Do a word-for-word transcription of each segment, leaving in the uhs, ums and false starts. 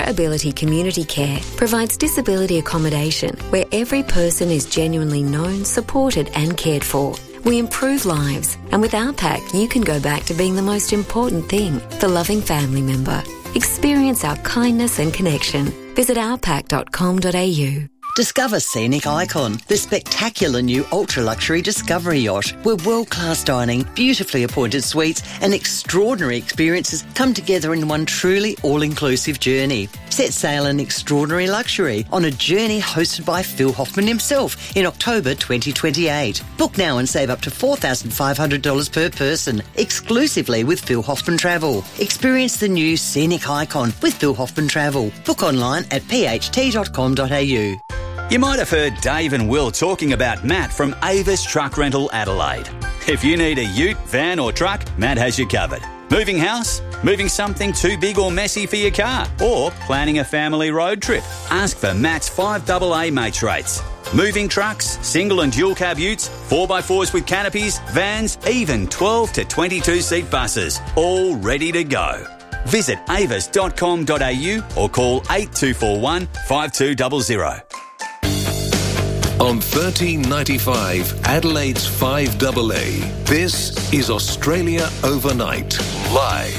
Ability Community Care provides disability accommodation where every person is genuinely known, supported and cared for. We improve lives, and with our pack you can go back to being the most important thing, the loving family member. Experience our kindness and connection. Visit our pack dot com dot a u. Discover Scenic Icon, the spectacular new ultra-luxury Discovery yacht, where world-class dining, beautifully appointed suites and extraordinary experiences come together in one truly all-inclusive journey. Set sail in extraordinary luxury on a journey hosted by Phil Hoffman himself in October twenty twenty-eight. Book now and save up to four thousand five hundred dollars per person, exclusively with Phil Hoffman Travel. Experience the new Scenic Icon with Phil Hoffman Travel. Book online at p h t dot com dot a u. You might have heard Dave and Will talking about Matt from Avis Truck Rental Adelaide. If you need a ute, van or truck, Matt has you covered. Moving house? Moving something too big or messy for your car? Or planning a family road trip? Ask for Matt's five double A mates rates. Moving trucks, single and dual cab utes, four by fours with canopies, vans, even twelve to twenty-two seat buses. All ready to go. Visit avis dot com dot a u or call eight two four one, five two zero zero. On thirteen ninety-five, Adelaide's five double A, this is Australia Overnight, live.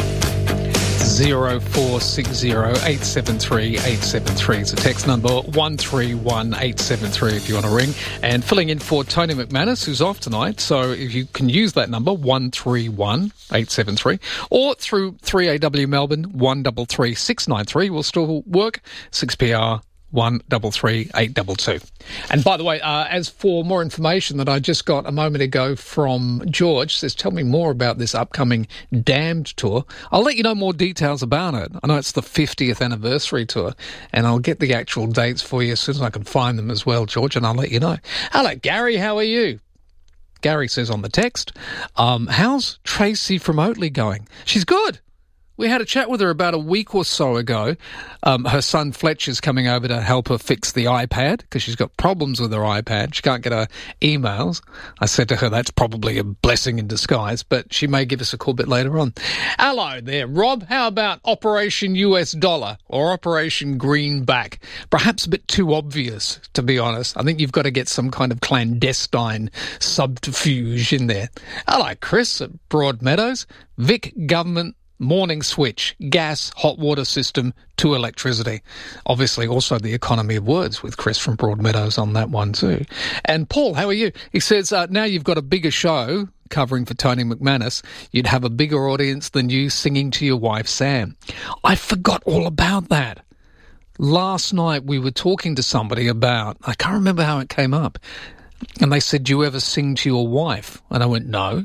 zero four six zero, eight seven three, eight seven three is the text number, one three one, eight seven three if you want to ring. And filling in for Tony McManus, who's off tonight, so if you can use that number, one three one, eight seven three, or through three A W Melbourne, one three three, six nine three will still work, six P R one three three, eight two two. And by the way, uh, as for more information that I just got a moment ago from George, says, tell me more about this upcoming Damned tour. I'll let you know more details about it. I know it's the fiftieth anniversary tour, and I'll get the actual dates for you as soon as I can find them as well, George, and I'll let you know. Hello, Gary, how are you? Gary says on the text, um, how's Tracy from Oatley going? She's good. We had a chat with her about a week or so ago. Um, her son Fletcher's coming over to help her fix the iPad because she's got problems with her iPad. She can't get her emails. I said to her, that's probably a blessing in disguise, but she may give us a call a bit later on. Hello there, Rob. How about Operation U S Dollar or Operation Greenback? Perhaps a bit too obvious, to be honest. I think you've got to get some kind of clandestine subterfuge in there. Hello, Chris at Broadmeadows. Vic Government morning switch, gas, hot water system to electricity. Obviously also the economy of words with Chris from Broadmeadows on that one too. And Paul, how are you? He says, uh, now you've got a bigger show covering for Tony McManus, you'd have a bigger audience than you singing to your wife, Sam. I forgot all about that. Last night we were talking to somebody about, I can't remember how it came up, and they said, do you ever sing to your wife? And I went, no.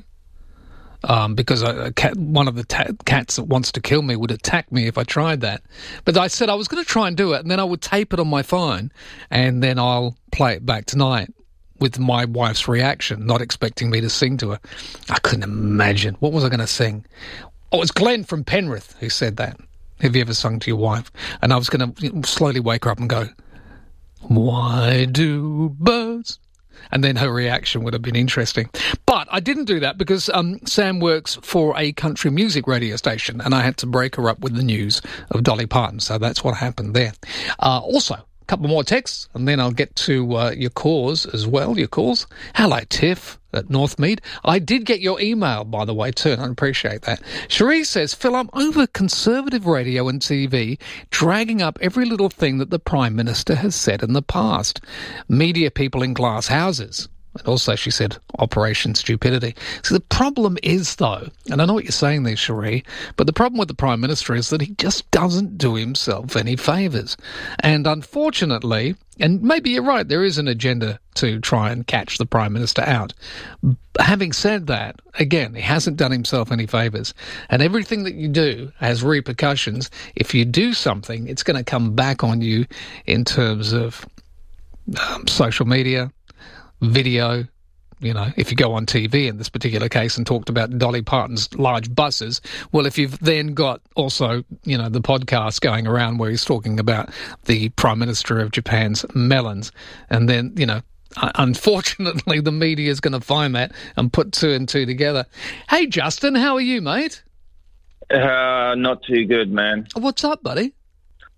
Um, because a, a cat, one of the ta- cats that wants to kill me would attack me if I tried that. But I said I was going to try and do it, and then I would tape it on my phone, and then I'll play it back tonight with my wife's reaction, not expecting me to sing to her. I couldn't imagine. What was I going to sing? Oh, it was Glenn from Penrith who said that. Have you ever sung to your wife? And I was going to slowly wake her up and go, why do birds... And then her reaction would have been interesting. But I didn't do that because um, Sam works for a country music radio station, and I had to break her up with the news of Dolly Parton. So that's what happened there. Uh, also, a couple more texts, and then I'll get to uh, your calls as well, your calls. Hello, Tiff at Northmead. I did get your email, by the way, too, and I appreciate that. Cherie says, Phil, I'm over conservative radio and T V, dragging up every little thing that the Prime Minister has said in the past. Media people in glass houses. And also, she said, Operation Stupidity. So the problem is, though, and I know what you're saying there, Cherie, but the problem with the Prime Minister is that he just doesn't do himself any favours. And unfortunately, and maybe you're right, there is an agenda to try and catch the Prime Minister out. Having said that, again, he hasn't done himself any favours. And everything that you do has repercussions. If you do something, it's going to come back on you in terms of um, social media, video. You know, if you go on T V in this particular case and talked about Dolly Parton's large buses, well, if you've then got also, you know, the podcast going around where he's talking about the Prime Minister of Japan's melons, and then, you know, unfortunately the media is going to find that and put two and two together. Hey, Justin, how are you, mate? Uh, not too good, man. What's up, buddy?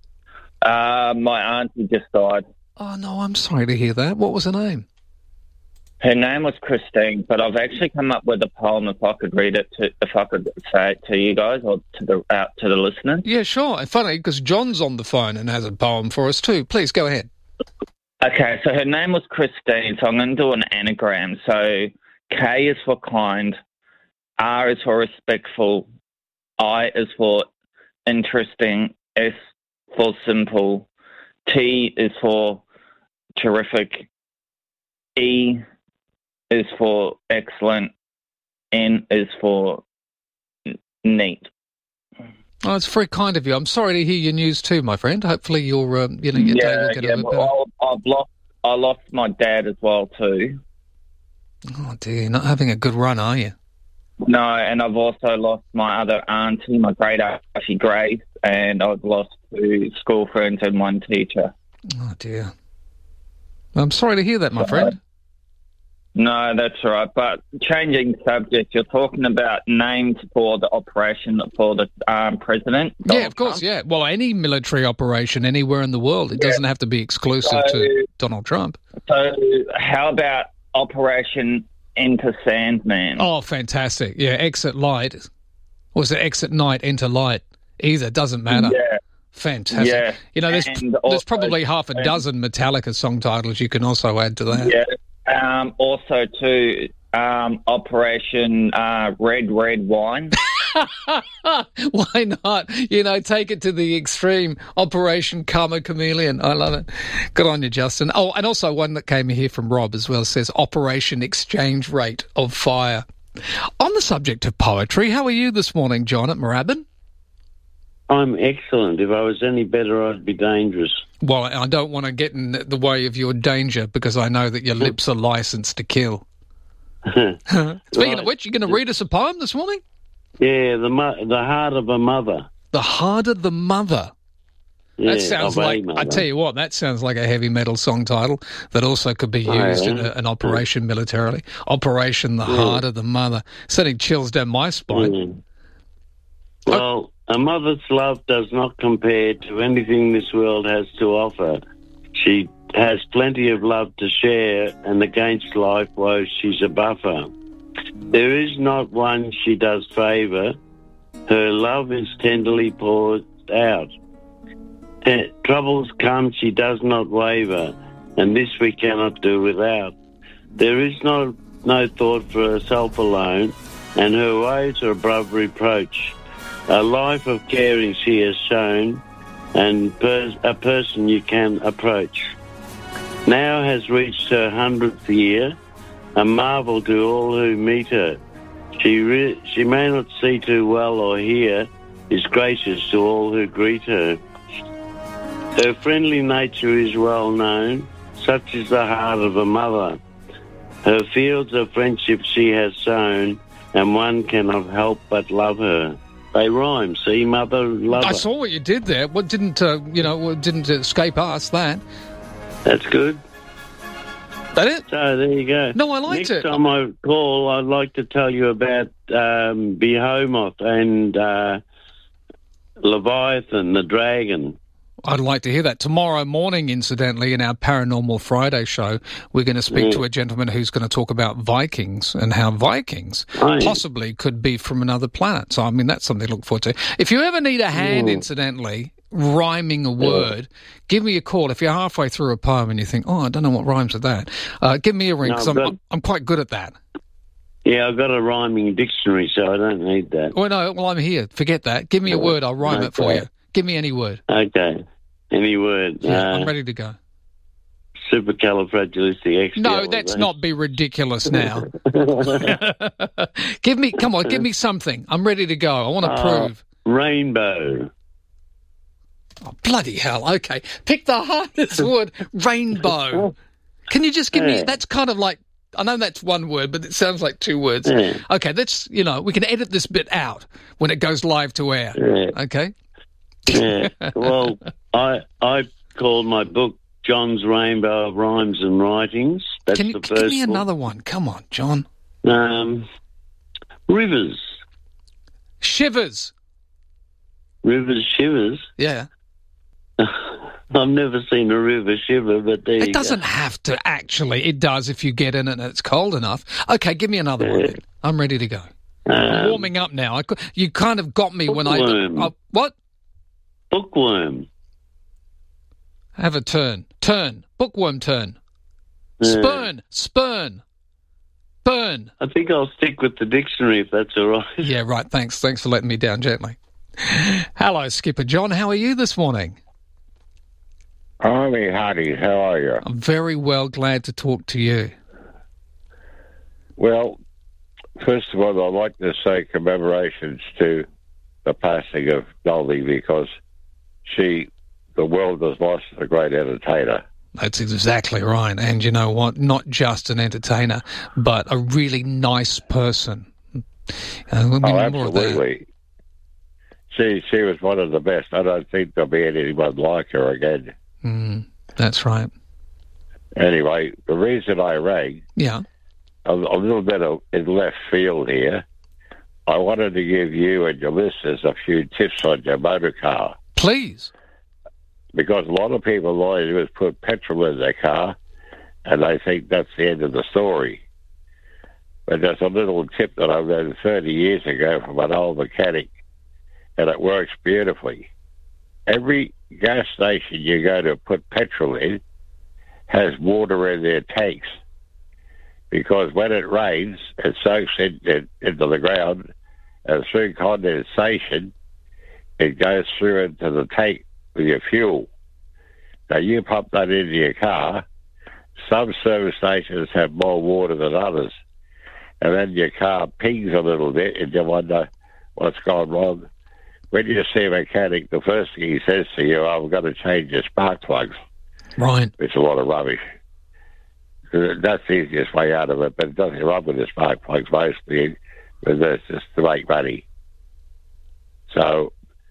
Uh, my auntie just died. Oh, no, I'm sorry to hear that. What was her name? Her name was Christine, but I've actually come up with a poem. If I could read it, to, if I could say it to you guys or to the out to the listeners. Yeah, sure. And funny because John's on the phone and has a poem for us too. Please go ahead. Okay, so her name was Christine, so I'm going to do an anagram. So K is for kind, R is for respectful, I is for interesting, S for simple, T is for terrific, E is for excellent, N is for n- neat. Oh, it's very kind of you. I'm sorry to hear your news too, my friend. Hopefully your, um, you know, your yeah, day will get yeah, a bit but better. I'll- I've lost, I lost my dad as well too. Oh, dear. You're not having a good run, are you? No, and I've also lost my other auntie, my great auntie Grace, and I've lost two school friends and one teacher. Oh, dear. I'm sorry to hear that, my friend. No, that's all right. But changing subject, you're talking about names for the operation for the um, president. Yeah, Donald of course, Trump. yeah. Well, any military operation anywhere in the world, it Yeah. doesn't have to be exclusive So- to Donald Trump. So how about Operation Enter Sandman? Oh, fantastic. Yeah, exit light. Or is it exit night, enter light? Either, doesn't matter. Yeah. Fantastic. Yeah. You know, there's, And there's also- probably half a and- dozen Metallica song titles you can also add to that. Yeah. Um, also, too, um, Operation uh, Red Red Wine. Why not? You know, take it to the extreme. Operation Karma Chameleon. I love it. Good on you, Justin. Oh, and also one that came here from Rob as well says Operation Exchange Rate of Fire. On the subject of poetry, how are you this morning, John, at Moorabbin? I'm excellent. If I was any better, I'd be dangerous. Well, I don't want to get in the way of your danger because I know that your lips are licensed to kill. Speaking Right. of which, you're going to read us a poem this morning? Yeah, the mo- the heart of a mother. The Heart of the Mother. Yeah, That sounds of a like, mother. I tell you what, that sounds like a heavy metal song title that also could be Oh, used yeah? in a, an operation militarily. Operation The Heart of the Mother. Sending chills down my spine. Mm. Well, a mother's love does not compare to anything this world has to offer. She has plenty of love to share, and against life woes she's a buffer. There is not one she does favour. Her love is tenderly poured out. Eh, Troubles come, she does not waver, and this we cannot do without. There is no, no thought for herself alone, and her ways are above reproach. A life of caring she has shown, and per- a person you can approach. Now has reached her hundredth year, a marvel to all who meet her. She re- she may not see too well or hear, is gracious to all who greet her. Her friendly nature is well known, such is the heart of a mother. Her fields of friendship she has sown, and one cannot help but love her. They rhyme, see, mother, lover. I saw what you did there. What didn't, uh, you know, what didn't escape us, that. That's good. That it? So there you go. No, I liked Next it. time I call, I'd like to tell you about um, Behemoth and uh, Leviathan, the dragon. I'd like to hear that. Tomorrow morning, incidentally, in our Paranormal Friday show, we're going to speak Mm. to a gentleman who's going to talk about Vikings and how Vikings Right. possibly could be from another planet. So, I mean, that's something to look forward to. If you ever need a hand, Mm. incidentally, rhyming a word, give me a call. If you're halfway through a poem and you think, oh, I don't know what rhymes with that, uh, give me a ring No, because I'm, but- I'm, I'm quite good at that. Yeah, I've got a rhyming dictionary, so I don't need that. Oh, no, well, I'm here. Forget that. Give me a Oh, word. I'll rhyme it for okay. you. Give me any word. Okay. Any word. Yeah, uh, I'm ready to go. Supercalifragilisticexpialidocious. No, let's not be ridiculous now. Give me, come on, give me something. I'm ready to go. I want to Uh, prove. Rainbow. Oh, bloody hell. Okay. Pick the hardest word. Rainbow. Can you just give me, Yeah. that's kind of like, I know that's one word, but it sounds like two words. Yeah. Okay, that's, you know, we can edit this bit out when it goes live to air. Yeah. Okay? Yeah. Well, I I called my book John's Rainbow of Rhymes and Writings. That's Can you the give first me book. another one? Come on, John. Um, Rivers. Shivers. Rivers Shivers. Yeah. I've never seen a river shiver, but there It you doesn't go. have to, actually. It does if you get in it and it's cold enough. Okay, give me another one. Yeah. Then. I'm ready to go. I'm Um, warming up now. I, cou- you kind of got me when I... Bookworm. Oh, what? Bookworm. Have a turn. Turn. Bookworm turn. Yeah. Spurn. Spurn. Burn. I think I'll stick with the dictionary if that's all right. Yeah, right. Thanks. Thanks for letting me down gently. Hello, Skipper John. How are you this morning? Army Hardy, how are you? I'm very well. Glad to talk to you. Well, first of all, I'd like to say commemorations to the passing of Dolly because she, the world has lost a great entertainer. That's exactly right. And you know what? Not just an entertainer, but a really nice person. Uh, we'll Oh, need more of that. absolutely. She, she was one of the best. I don't think there'll be anyone like her again. Mm, that's right. Anyway, the reason I rang, Yeah. a, a little bit of in left field here, I wanted to give you and your listeners a few tips on your motor car. Please. Because a lot of people, all they do is put petrol in their car, and they think that's the end of the story. But there's a little tip that I learned thirty years ago from an old mechanic, and it works beautifully. Every gas station you go to put petrol in has water in their tanks, because when it rains, it soaks in, in, into the ground, and through condensation, it goes through into the tank with your fuel. Now, you pump that into your car. Some service stations have more water than others. And then your car pings a little bit and you wonder what's gone wrong. When you see a mechanic, the first thing he says to you, oh, I've got to change your spark plugs. Right. It's a lot of rubbish. That's the easiest way out of it, but it doesn't rub with the spark plugs mostly, but that's just to make money. So,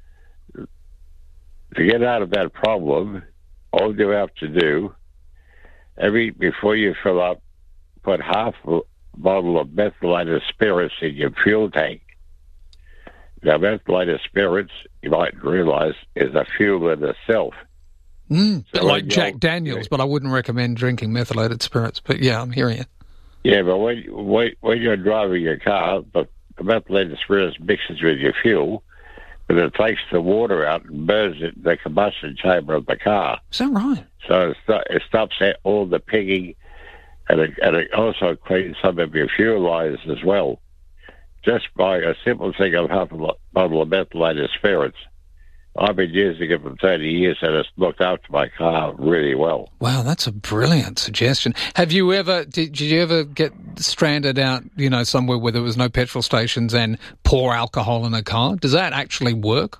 to get out of that problem, all you have to do, every before you fill up, put half a bottle of methylated spirits in your fuel tank. Now, methylated spirits, you might realize, is a fuel in itself. Mm, So like when Jack you're- Daniels, but I wouldn't recommend drinking methylated spirits. But yeah, I'm hearing you. Yeah, but when, when, when you're driving your car, the, the methylated spirits mixes with your fuel, but it takes the water out and burns it in the combustion chamber of the car. Is that right? So it, sto- it stops at all the pinging, and it, and it also cleans some of your fuel lines as well. Just by a simple thing of half a lo- bottle of methylated spirits. I've been using it for thirty years, and it's looked after my car really well. Wow, that's a brilliant suggestion. Have you ever, did, did you ever get stranded out, you know, somewhere where there was no petrol stations and pour alcohol in a car? Does that actually work?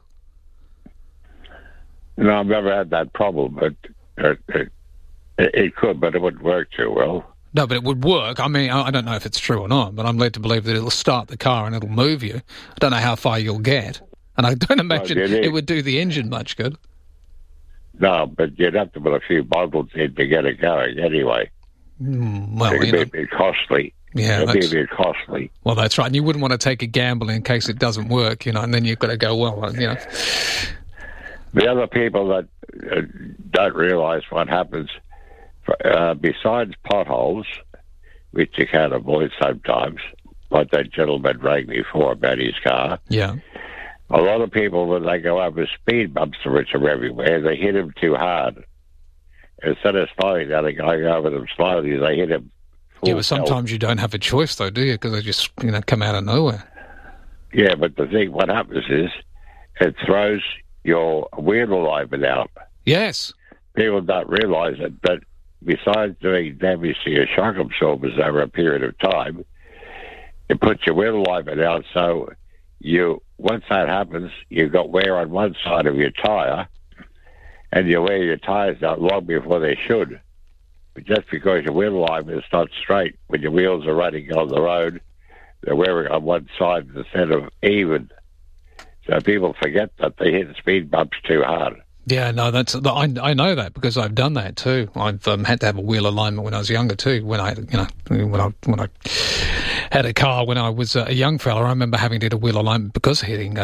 No, I've never had that problem, but it, it, it could, but it wouldn't work too well. No, but it would work. I mean, I I don't know if it's true or not, but I'm led to believe that it'll start the car and it'll move you. I don't know how far you'll get. And I don't imagine you need- it would do the engine much good. No, but you'd have to put a few bottles in to get it going anyway. Mm, well, It'd you be know, a bit costly. yeah, It'd be a that's, bit costly. well, that's right. And you wouldn't want to take a gamble in case it doesn't work, you know, and then you've got to go, well, you know. The other people that uh, don't realise what happens, uh, besides potholes, which you can't avoid sometimes, like that gentleman rang me for about his car, Yeah. a lot of people, when they go over speed bumps which are everywhere, they hit them too hard. Instead of slowing down and going over them slowly, they hit them full Yeah, but tilt. sometimes you don't have a choice, though, do you? Because they just, you know, come out of nowhere. Yeah, but the thing, what happens is, it throws your wheel alignment out. Yes. People don't realise it, but besides doing damage to your shock absorbers over a period of time, it puts your wheel alignment out, so you, once that happens, you've got wear on one side of your tyre, and you wear your tyres out long before they should. But just because your wheel alignment is not straight, when your wheels are running on the road, they're wearing on one side instead of even. So people forget that they hit speed bumps too hard. Yeah, no, that's I, I know that because I've done that too. I've um, had to have a wheel alignment when I was younger too. When I, you know, when I when I had a car when I was a young fella, I remember having to do a wheel alignment because of hitting uh,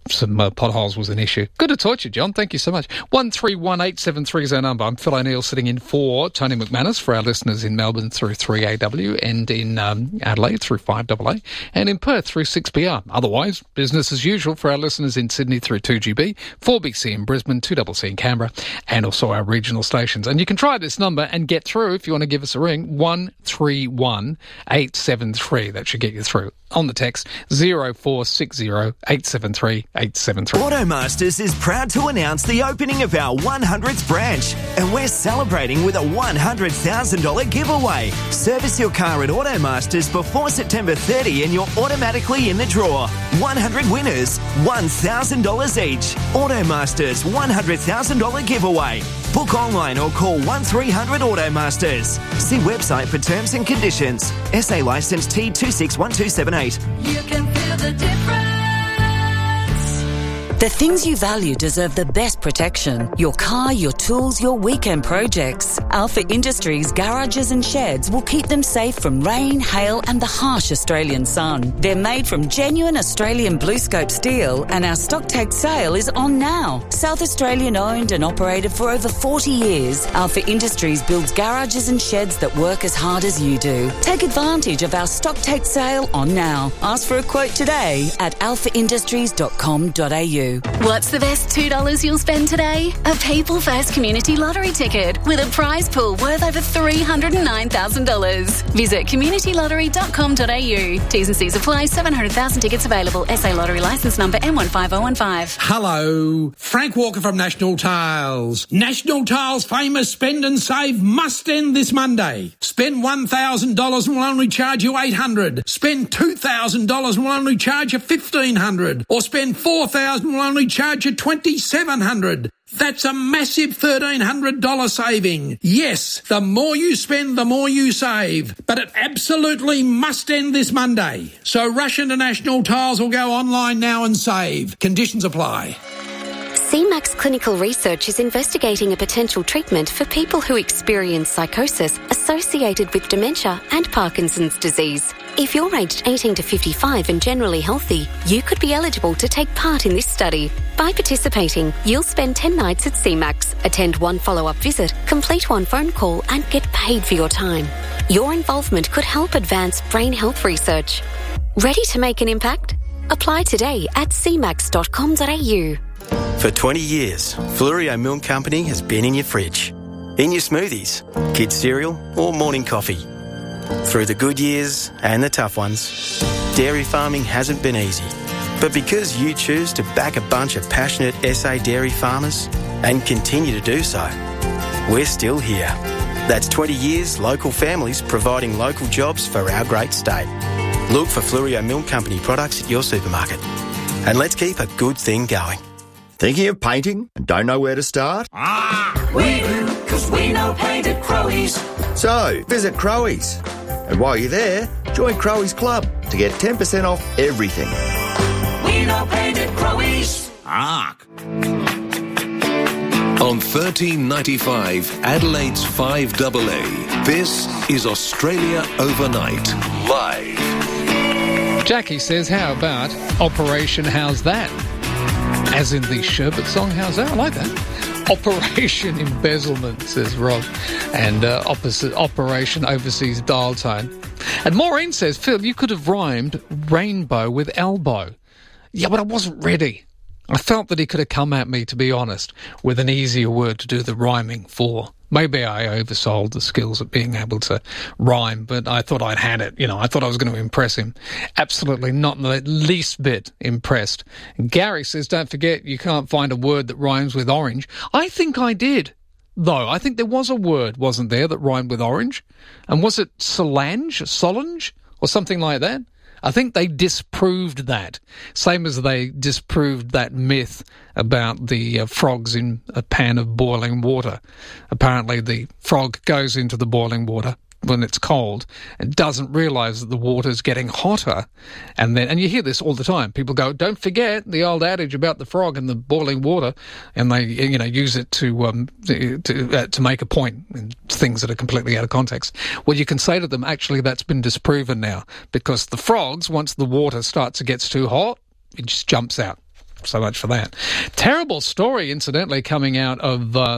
some uh, potholes was an issue. Good to talk to you, John. Thank you so much. one three one eight seven three is our number. I'm Phil O'Neill sitting in for Tony McManus for our listeners in Melbourne through three A W and in um, Adelaide through five A A and in Perth through six B R. Otherwise, business as usual for our listeners in Sydney through two G B, four B C in Brisbane, two C C in Canberra, and also our regional stations. And you can try this number and get through if you want to give us a ring, one three one eight seven three. That should get you through. On the text, zero four six zero eight seven three eight seven three. Automasters is proud to announce the opening of our one hundredth branch, and we're celebrating with a one hundred thousand dollars giveaway. Service your car at Automasters before September thirtieth and you're automatically in the draw. one hundred winners, one thousand dollars each. Automasters one hundred thousand dollars giveaway. Book online or call one three hundred Automasters. See website for terms and conditions. S A licence T two six one two seven eight. You can feel the difference. The things you value deserve the best protection. Your car, your tools, your weekend projects. Alpha Industries garages and sheds will keep them safe from rain, hail and the harsh Australian sun. They're made from genuine Australian BlueScope steel and our stock take sale is on now. South Australian owned and operated for over forty years, Alpha Industries builds garages and sheds that work as hard as you do. Take advantage of our stock take sale on now. Ask for a quote today at alpha industries dot com dot a u. What's the best two dollars you'll spend today? A People First Community Lottery ticket with a prize pool worth over three hundred nine thousand dollars. Visit community lottery dot com dot a u. T's and C's apply. seven hundred thousand tickets available. S A Lottery licence number N one five oh one five. Hello, Frank Walker from National Tiles. National Tiles' famous spend and save must end this Monday. Spend one thousand dollars and we'll only charge you eight hundred dollars. Spend two thousand dollars and we'll only charge you fifteen hundred dollars. Or spend four thousand dollars and we'll only charge you twenty-seven hundred dollars. That's a massive thirteen hundred dollars saving. Yes, the more you spend, the more you save. But it absolutely must end this Monday. So rush into National Tiles or go online now and save. Conditions apply. C MAX Clinical Research is investigating a potential treatment for people who experience psychosis associated with dementia and Parkinson's disease. If you're aged eighteen to fifty-five and generally healthy, you could be eligible to take part in this study. By participating, you'll spend ten nights at C MAX, attend one follow-up visit, complete one phone call and get paid for your time. Your involvement could help advance brain health research. Ready to make an impact? Apply today at c max dot com dot a u. For twenty years, Flurio Milk Company has been in your fridge, in your smoothies, kids' cereal or morning coffee. Through the good years and the tough ones, dairy farming hasn't been easy. But because you choose to back a bunch of passionate S A dairy farmers and continue to do so, we're still here. That's twenty years local families providing local jobs for our great state. Look for Flurio Milk Company products at your supermarket. And let's keep a good thing going. Thinking of painting and don't know where to start? Ah, we do, because we know paint at Crowies. So, visit Crowies. And while you're there, join Crowies Club to get ten percent off everything. We know paint at Crowies. Ah. On thirteen ninety-five, Adelaide's five A A, this is Australia Overnight, live. Jackie says, how about Operation How's That? As in the Sherbet song, how's that? I like that. Operation Embezzlement, says Rob. And uh, opposite Operation Overseas Dial Tone. And Maureen says, Phil, you could have rhymed rainbow with elbow. Yeah, but I wasn't ready. I felt that he could have come at me, to be honest, with an easier word to do the rhyming for. Maybe I oversold the skills of being able to rhyme, but I thought I'd had it. You know, I thought I was going to impress him. Absolutely not the least bit impressed. Gary says, don't forget, you can't find a word that rhymes with orange. I think I did, though. I think there was a word, wasn't there, that rhymed with orange? And was it Solange, Solange, or something like that? I think they disproved that, same as they disproved that myth about the uh, frogs in a pan of boiling water. Apparently the frog goes into the boiling water when it's cold and doesn't realise that the water's getting hotter. And then, and you hear this all the time. People go, don't forget the old adage about the frog and the boiling water, and they, you know, use it to um, to uh, to make a point in things that are completely out of context. Well, you can say to them, actually, that's been disproven now, because the frogs, once the water starts to get too hot, it just jumps out. So much for that. Terrible story, incidentally, coming out of uh,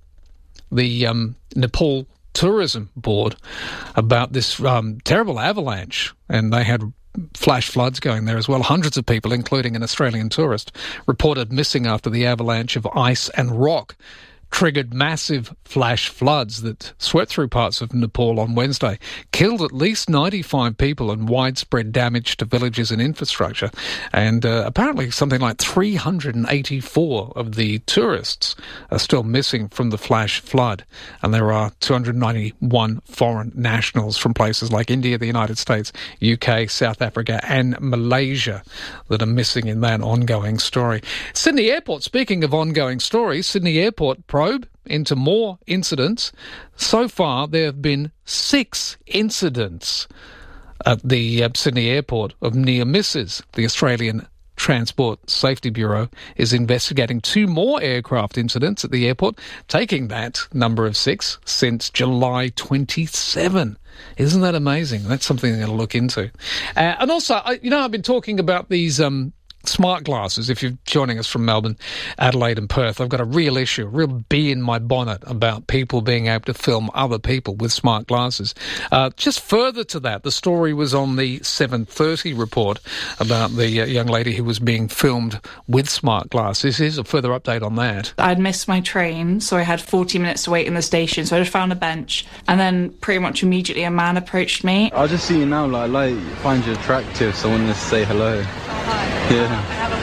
the um, Nepal Tourism Board about this um, terrible avalanche, and they had flash floods going there as well. Hundreds of people, including an Australian tourist, reported missing after the avalanche of ice and rock triggered massive flash floods that swept through parts of Nepal on Wednesday, killed at least ninety-five people and widespread damage to villages and infrastructure. And uh, apparently something like three hundred eighty-four of the tourists are still missing from the flash flood. And there are two hundred ninety-one foreign nationals from places like India, the United States, U K, South Africa and Malaysia that are missing in that ongoing story. Sydney Airport, speaking of ongoing stories, Sydney Airport probe into more incidents. So far, there have been six incidents at the uh, Sydney Airport of near misses. The Australian Transport Safety Bureau is investigating two more aircraft incidents at the airport, taking that number of six since July twenty-seventh. Isn't that amazing? That's something they're going to look into. Uh, and also, I, you know, I've been talking about these um, smart glasses. If you're joining us from Melbourne, Adelaide and Perth, I've got a real issue, a real bee in my bonnet about people being able to film other people with smart glasses. Uh, just further to that, the story was on the seven thirty report about the uh, young lady who was being filmed with smart glasses. Here's a further update on that. I'd missed my train, so I had forty minutes to wait in the station, so I just found a bench, and then pretty much immediately a man approached me. I just see you now, like, like find you attractive, so I wanted to say hello. Hi. Yeah.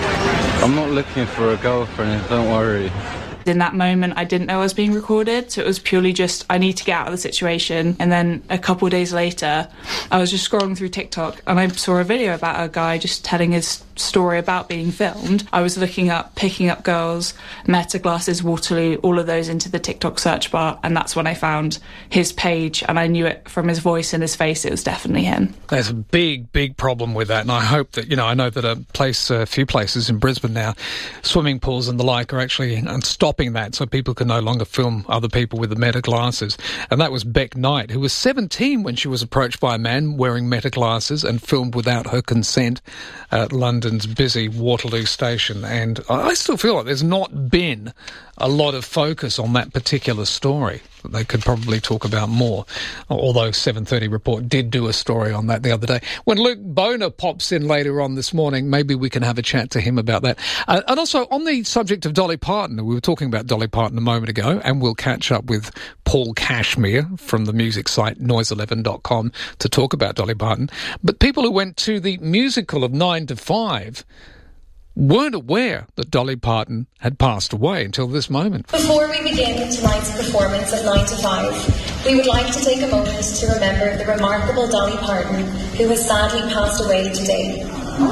I'm not looking for a girlfriend, don't worry. In that moment, I didn't know I was being recorded, so it was purely just, I need to get out of the situation. And then a couple of days later, I was just scrolling through TikTok and I saw a video about a guy just telling his story about being filmed. I was looking up, picking up girls, Meta glasses, Waterloo, all of those into the TikTok search bar, and that's when I found his page, and I knew it from his voice and his face, it was definitely him. There's a big, big problem with that, and I hope that, you know, I know that a place, a few places in Brisbane now, swimming pools and the like are actually stopping that so people can no longer film other people with the Meta glasses. And that was Beck Knight, who was seventeen when she was approached by a man wearing Meta glasses and filmed without her consent at London's busy Waterloo station. And I still feel like there's not been a lot of focus on that particular story. They could probably talk about more, although seven thirty report did do a story on that the other day. When Luke Boner pops in later on this morning, maybe we can have a chat to him about that. Uh, and also, on the subject of Dolly Parton, we were talking about Dolly Parton a moment ago, and we'll catch up with Paul Cashmere from the music site noise eleven dot com to talk about Dolly Parton. But people who went to the musical of nine to five weren't aware that Dolly Parton had passed away until this moment. Before we begin tonight's performance of nine to five, we would like to take a moment to remember the remarkable Dolly Parton, who has sadly passed away today.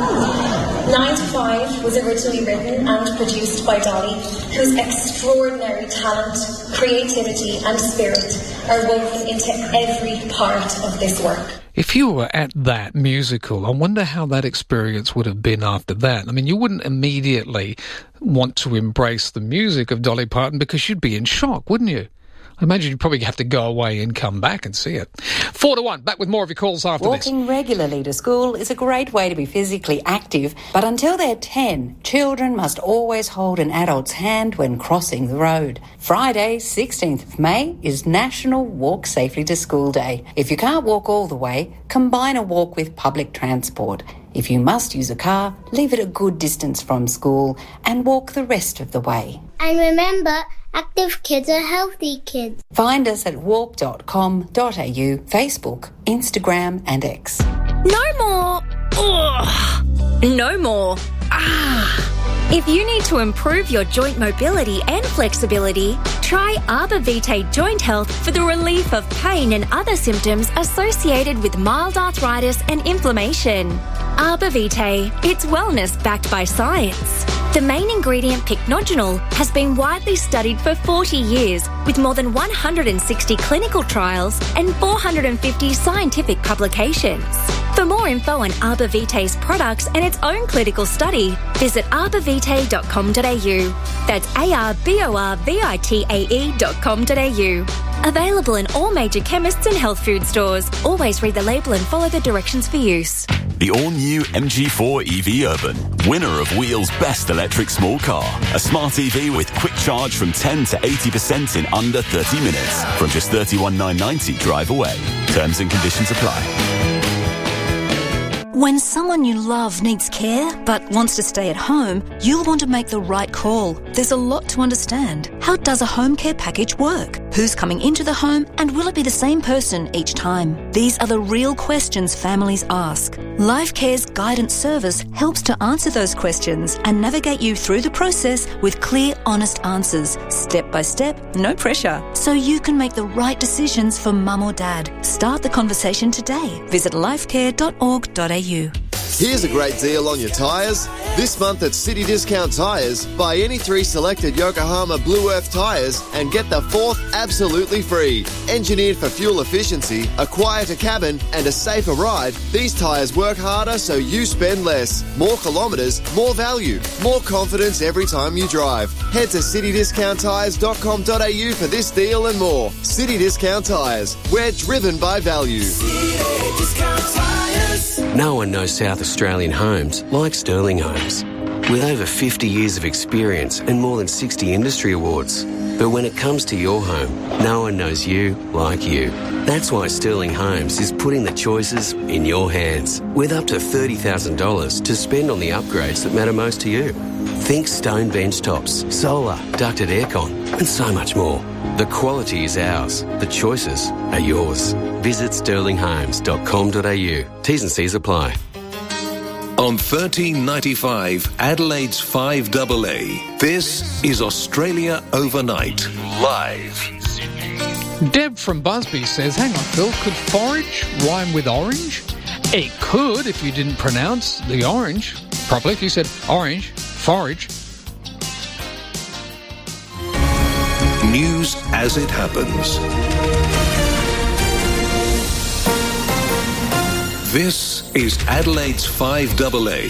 nine to five was originally written and produced by Dolly, whose extraordinary talent, creativity and spirit are woven into every part of this work. If you were at that musical, I wonder how that experience would have been after that. I mean, you wouldn't immediately want to embrace the music of Dolly Parton because you'd be in shock, wouldn't you? I imagine you'd probably have to go away and come back and see it. Four to one. Back with more of your calls after Walking this. Walking regularly to school is a great way to be physically active, but until they're ten, children must always hold an adult's hand when crossing the road. Friday, sixteenth of May, is National Walk Safely to School Day. If you can't walk all the way, combine a walk with public transport. If you must use a car, leave it a good distance from school and walk the rest of the way. And remember, active kids are healthy kids. Find us at walk dot com dot a u, Facebook, Instagram and X. No more. Ugh. No more. Ah. If you need to improve your joint mobility and flexibility, try Arbor Vitae Joint Health for the relief of pain and other symptoms associated with mild arthritis and inflammation. Arbor Vitae, it's wellness backed by science. The main ingredient, pycnogenol, has been widely studied for forty years with more than one hundred sixty clinical trials and four hundred fifty scientific publications. For more info on Arbor Vitae's products and its own clinical study, visit arbor vitae dot com dot a u. That's A R B O R V I T A E dot com dot a u. Available in all major chemists and health food stores. Always read the label and follow the directions for use. the all-new M G four E V Urban, winner of Wheel's Best Electric Small Car. A smart E V with quick charge from ten to eighty percent in under thirty minutes from just thirty-one thousand nine hundred ninety drive away. Terms and conditions apply. When someone you love needs care but wants to stay at home, you'll want to make the right call. There's a lot to understand. How does a home care package work? Who's coming into the home, and will it be the same person each time? These are the real questions families ask. LifeCare's guidance service helps to answer those questions and navigate you through the process with clear, honest answers, step by step, no pressure, so you can make the right decisions for mum or dad. Start the conversation today. Visit lifecare dot org dot a u. Here's a great deal on your tyres. This month at City Discount Tyres, buy any three selected Yokohama Blue Earth tyres and get the fourth absolutely free. Engineered for fuel efficiency, a quieter cabin and a safer ride, these tyres work harder so you spend less. More kilometres, more value, more confidence every time you drive. Head to city discount tyres dot com dot a u for this deal and more. City Discount Tyres, we're driven by value. City Discount Tyres. No one knows South Australian homes like Sterling Homes. With over fifty years of experience and more than sixty industry awards. But when it comes to your home, no one knows you like you. That's why Sterling Homes is putting the choices in your hands, with up to thirty thousand dollars to spend on the upgrades that matter most to you. Think stone bench tops, solar, ducted aircon, and so much more. The quality is ours. The choices are yours. Visit sterling homes dot com dot a u. T's and C's apply. On thirteen ninety-five Adelaide's five double A, this is Australia Overnight, live. Deb from Busby says, hang on, Phil, could forage rhyme with orange? It could if you didn't pronounce the orange properly. If you said orange, forage. News as it happens. This is Adelaide's five double A.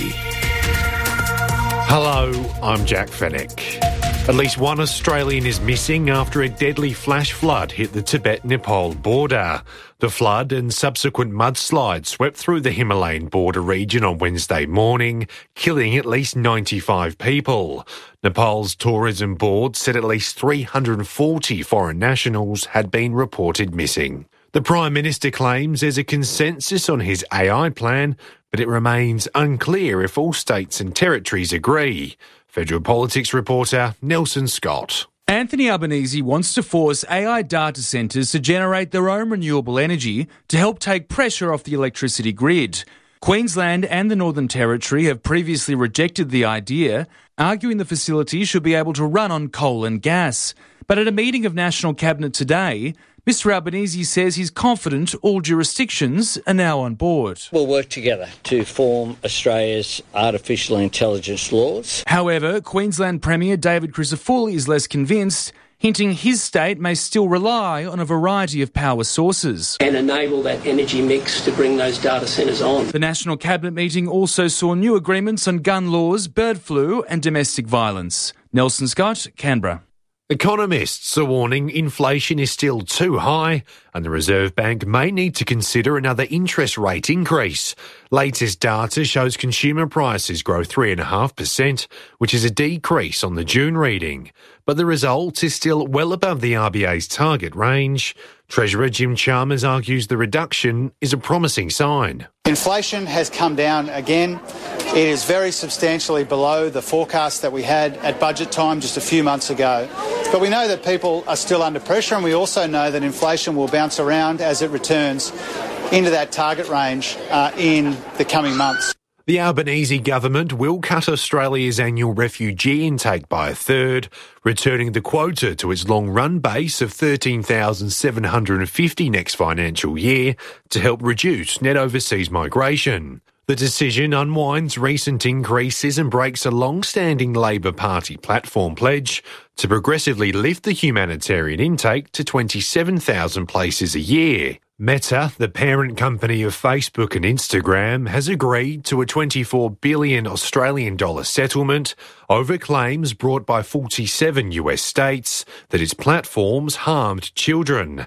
Hello, I'm Jack Fennick. At least one Australian is missing after a deadly flash flood hit the Tibet-Nepal border. The flood and subsequent mudslide swept through the Himalayan border region on Wednesday morning, killing at least ninety-five people. Nepal's tourism board said at least three hundred forty foreign nationals had been reported missing. The Prime Minister claims there's a consensus on his A I plan, but it remains unclear if all states and territories agree. Federal Politics reporter Nelson Scott. Anthony Albanese wants to force A I data centres to generate their own renewable energy to help take pressure off the electricity grid. Queensland and the Northern Territory have previously rejected the idea, arguing the facility should be able to run on coal and gas. But at a meeting of National Cabinet today, Mister Albanese says he's confident all jurisdictions are now on board. We'll work together to form Australia's artificial intelligence laws. However, Queensland Premier David Crisafulli is less convinced, hinting his state may still rely on a variety of power sources. And enable that energy mix to bring those data centres on. The National Cabinet meeting also saw new agreements on gun laws, bird flu and domestic violence. Nelson Scott, Canberra. Economists are warning inflation is still too high and the Reserve Bank may need to consider another interest rate increase. Latest data shows consumer prices grow three point five percent, which is a decrease on the June reading. But the result is still well above the R B A's target range. Treasurer Jim Chalmers argues the reduction is a promising sign. Inflation has come down again. It is very substantially below the forecast that we had at budget time just a few months ago. But we know that people are still under pressure, and we also know that inflation will bounce around as it returns into that target range uh, in the coming months. The Albanese government will cut Australia's annual refugee intake by a third, returning the quota to its long-run base of thirteen thousand seven hundred fifty next financial year to help reduce net overseas migration. The decision unwinds recent increases and breaks a long-standing Labor Party platform pledge to progressively lift the humanitarian intake to twenty-seven thousand places a year. Meta, the parent company of Facebook and Instagram, has agreed to a twenty-four billion Australian dollar settlement over claims brought by forty-seven U S states that its platforms harmed children.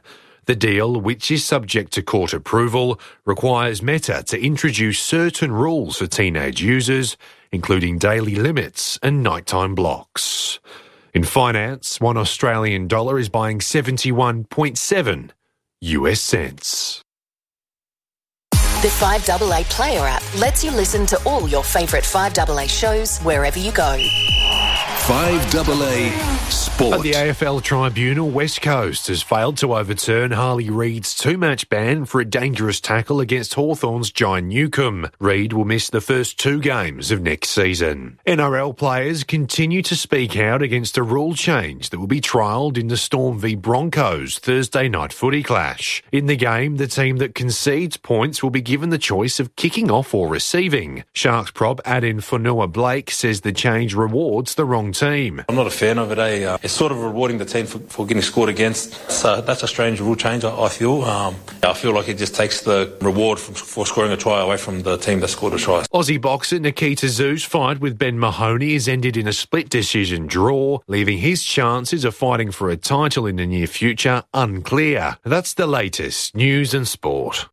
The deal, which is subject to court approval, requires Meta to introduce certain rules for teenage users, including daily limits and nighttime blocks. In finance, one Australian dollar is buying seventy-one point seven U S cents. The five A A Player app lets you listen to all your favourite five A A shows wherever you go. five A A Sport. At the A F L Tribunal, West Coast has failed to overturn Harley Reid's two-match ban for a dangerous tackle against Hawthorn's John Newcombe. Reid will miss the first two games of next season. N R L players continue to speak out against a rule change that will be trialled in the Storm v Broncos Thursday night footy clash. In the game, the team that concedes points will be given the choice of kicking off or receiving. Sharks prop Adin Fonua Blake says the change rewards the wrong team. I'm not a fan of it. Eh? Uh, it's sort of rewarding the team for, for getting scored against. So that's a strange rule change, I, I feel. Um, I feel like it just takes the reward from, for scoring a try away from the team that scored a try. Aussie boxer Nikita Zoo's fight with Ben Mahoney has ended in a split decision draw, leaving his chances of fighting for a title in the near future unclear. That's the latest news and sport.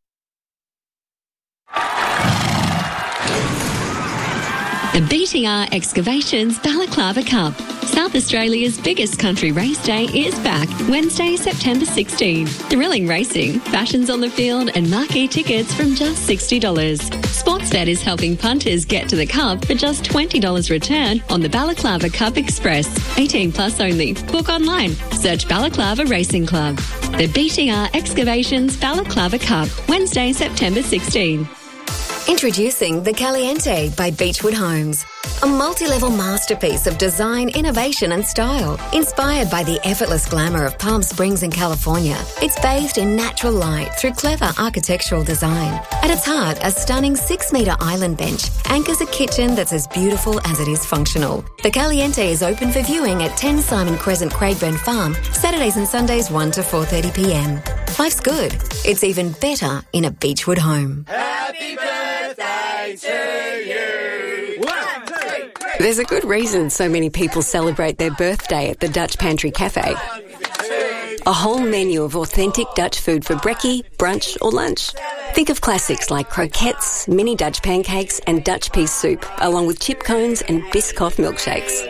The B T R Excavations Balaclava Cup. South Australia's biggest country race day is back Wednesday, September sixteenth. Thrilling racing, fashions on the field and marquee tickets from just sixty dollars. Sportsbet is helping punters get to the Cup for just twenty dollars return on the Balaclava Cup Express. eighteen plus only. Book online. Search Balaclava Racing Club. The B T R Excavations Balaclava Cup, Wednesday, September sixteenth. Introducing the Caliente by Beechwood Homes. A multi-level masterpiece of design, innovation and style. Inspired by the effortless glamour of Palm Springs in California, it's bathed in natural light through clever architectural design. At its heart, a stunning six-metre island bench anchors a kitchen that's as beautiful as it is functional. The Caliente is open for viewing at ten Simon Crescent, Craigburn Farm, Saturdays and Sundays one to four thirty p m. Life's good. It's even better in a Beechwood home. Happy birthday to you. One, two, three. There's a good reason so many people celebrate their birthday at the Dutch Pantry Cafe. A whole menu of authentic Dutch food for brekkie, brunch or lunch. Think of classics like croquettes, mini Dutch pancakes and Dutch pea soup, along with chip cones and Biscoff milkshakes.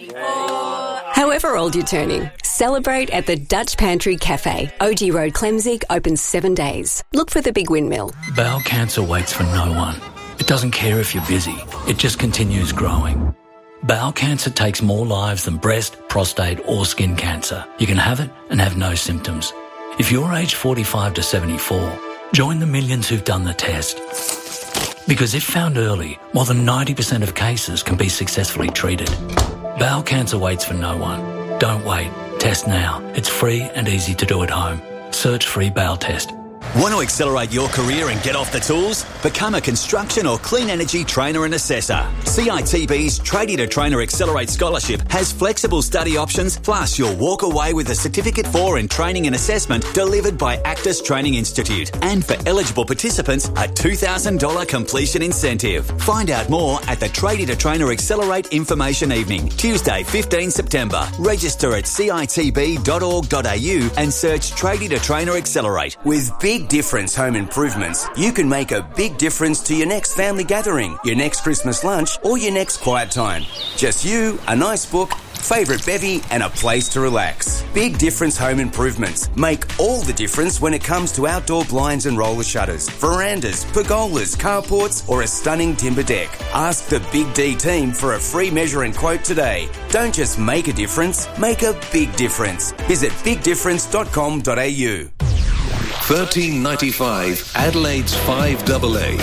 However old you're turning, celebrate at the Dutch Pantry Cafe. O G Road, Clemzig, open seven days. Look for the big windmill. Bowel cancer waits for no one. It doesn't care if you're busy. It just continues growing. Bowel cancer takes more lives than breast, prostate or skin cancer. You can have it and have no symptoms. If you're aged forty-five to seventy-four, join the millions who've done the test. Because if found early, more than ninety percent of cases can be successfully treated. Bowel cancer waits for no one. Don't wait. Test now. It's free and easy to do at home. Search free bowel test. Want to accelerate your career and get off the tools? Become a construction or clean energy trainer and assessor. C I T B's Tradie to Trainer Accelerate Scholarship has flexible study options, plus you'll walk away with a Certificate for in Training and Assessment delivered by Actus Training Institute. And for eligible participants, a two thousand dollars completion incentive. Find out more at the Tradie to Trainer Accelerate Information Evening, Tuesday, fifteenth September. Register at c i t b dot org dot a u and search Tradie to Trainer Accelerate. With Big Difference Home Improvements, you can make a big difference to your next family gathering, your next Christmas lunch, or your next quiet time. Just you, a nice book, favourite bevy, and a place to relax. Big Difference Home Improvements make all the difference when it comes to outdoor blinds and roller shutters, verandas, pergolas, carports, or a stunning timber deck. Ask the Big D team for a free measure and quote today. Don't just make a difference, make a big difference. Visit big difference dot com dot a u. thirteen ninety-five Adelaide's five A A.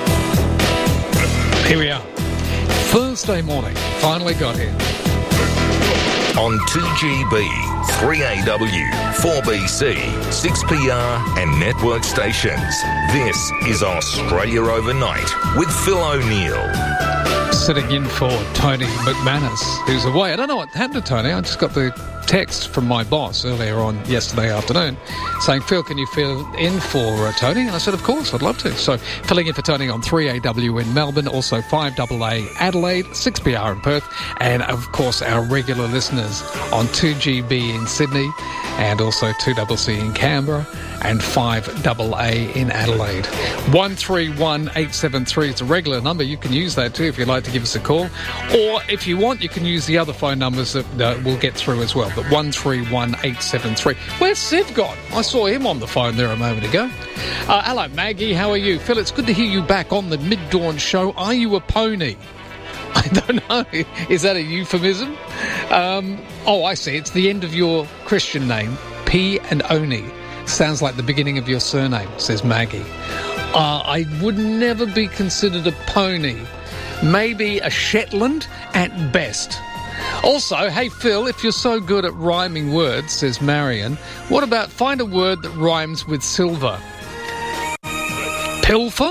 Here we are. Thursday morning. Finally got here. On two G B, three A W, four B C, six P R and network stations. This is Australia Overnight with Phil O'Neill. Sitting in for Tony McManus, who's away. I don't know what happened to Tony. I just got the text from my boss earlier on yesterday afternoon saying, Phil, can you fill in for uh, Tony? And I said, of course, I'd love to. So filling in for Tony on three A W in Melbourne, also five A A Adelaide, six P R in Perth, and of course our regular listeners on two G B in Sydney, and also two C C in Canberra, and five A A in Adelaide. one three one eight seven three is a regular number. You can use that too if you'd like to give us a call. Or if you want, you can use the other phone numbers that uh, we'll get through as well. But one three one eight seven three. Where's Siv gone? I saw him on the phone there a moment ago. Uh, hello, Maggie. How are you? Phil, it's good to hear you back on the Mid-Dawn Show. Are you a pony? I don't know. Is that a euphemism? Um, oh, I see. It's the end of your Christian name, P and Oni. Sounds like the beginning of your surname, says Maggie. Uh, I would never be considered a pony. Maybe a Shetland at best. Also, hey Phil, if you're so good at rhyming words, says Marion, what about find a word that rhymes with silver? Pilfer?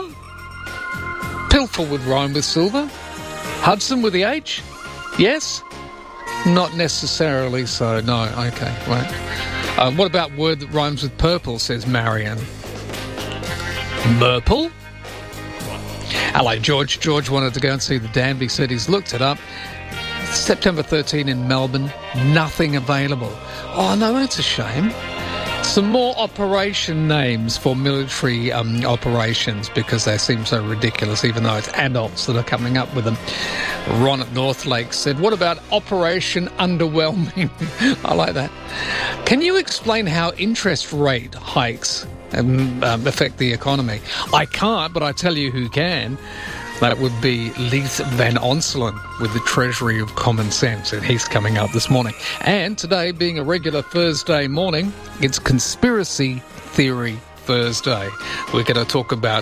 Pilfer would rhyme with silver. Hudson with the H? Yes? Not necessarily so, no. Okay, right. Uh, what about word that rhymes with purple, says Marion? Murple? Hello, George. George wanted to go and see the Danby. Said he's looked it up. September thirteenth in Melbourne, nothing available. Oh, no, that's a shame. Some more operation names for military um, operations because they seem so ridiculous, even though it's adults that are coming up with them. Ron at Northlake said, what about Operation Underwhelming? I like that. Can you explain how interest rate hikes um, um, affect the economy? I can't, but I tell you who can. That would be Leith Van Onselen with the Treasury of Common Sense, and he's coming up this morning. And today, being a regular Thursday morning, it's Conspiracy Theory Thursday. We're going to talk about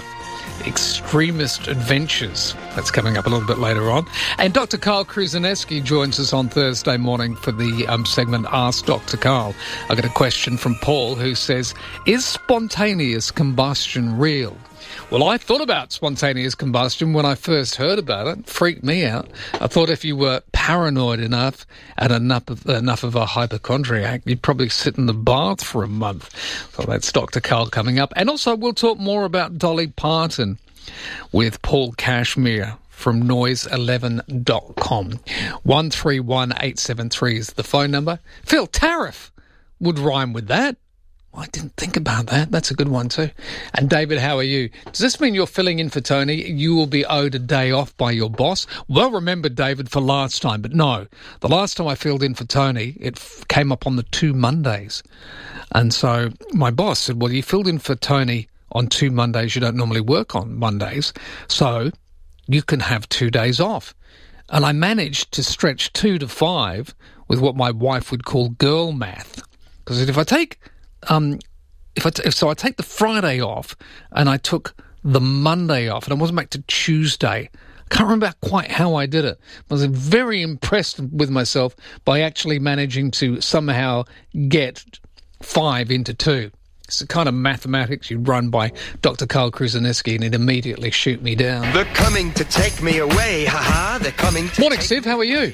extremist adventures. That's coming up a little bit later on. And Doctor Carl Kruszeneski joins us on Thursday morning for the um, segment Ask Doctor Carl. I got a question from Paul who says, is spontaneous combustion real? Well, I thought about spontaneous combustion when I first heard about it. It freaked me out. I thought if you were paranoid enough and enough of, enough of a hypochondriac, you'd probably sit in the bath for a month. So that's Doctor Carl coming up. And also we'll talk more about Dolly Parton with Paul Cashmere from noise eleven dot com. one three one eight seven three is the phone number. Phil, tariff would rhyme with that. I didn't think about that. That's a good one too. And David, how are you? Does this mean you're filling in for Tony? You will be owed a day off by your boss? Well remembered, David, for last time. But no, the last time I filled in for Tony, it f- came up on the two Mondays. And so my boss said, well, you filled in for Tony on two Mondays. You don't normally work on Mondays. So you can have two days off. And I managed to stretch two to five with what my wife would call girl math. Because if I take... Um, if I t- so I take the Friday off and I took the Monday off and I wasn't back to Tuesday. I can't remember quite how I did it. I was very impressed with myself by actually managing to somehow get five into two. It's the kind of mathematics you run by Doctor Carl Kruszeneski and it'd immediately shoot me down. They're coming to take me away, haha. They're coming to Morning, Siv. How are you?